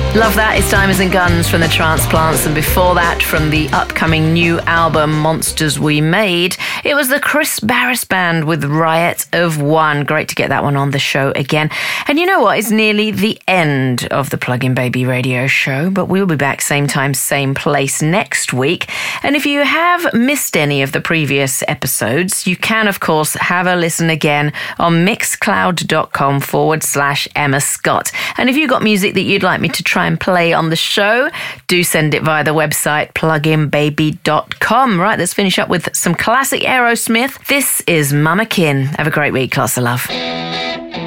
Love that. It's Diamonds and Guns from the Transplants, and before that, from the upcoming new album Monsters We Made, it was the Chris Barris Band with Riot of One. Great to get that one on the show again. And you know what? It's nearly the end of the Plug-in Baby radio show, but we'll be back same time, same place next week. And if you have missed any of the previous episodes, you can, of course, have a listen again on mixcloud.com/Emma Scott. And if you've got music that you'd like me to try and play on the show, do send it via the website pluginbaby.com. Right, let's finish up with some classic Aerosmith. This is Mama Kin. Have a great week. Lots of love.